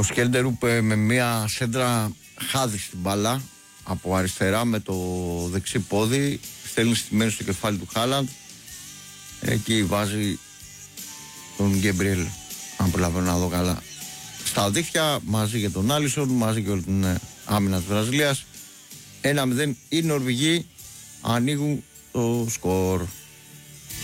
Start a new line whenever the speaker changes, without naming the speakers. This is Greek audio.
Ο Σκέλντερουπ με μια σέντρα χάδι στην μπάλα από αριστερά με το δεξί πόδι, στέλνει στημένη στο κεφάλι του Χάλαντ. Εκεί βάζει τον Γκέμπριελ, αν προλαβαίνω να δω καλά, στα δίχτυα, μαζί και τον Άλισον, μαζί και όλη την άμυνα της Βραζιλίας. 1-0, οι Νορβηγοί ανοίγουν το σκορ.